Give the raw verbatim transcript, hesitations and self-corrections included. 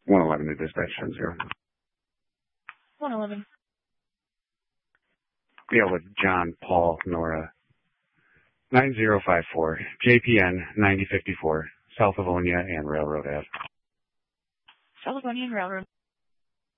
one eleven to dispatch ten zero. one eleven. Yeah, with John, Paul, Nora. nine zero five four, J P N ninety fifty-four, South Livonia and Railroad Ave. South Livonia and Railroad.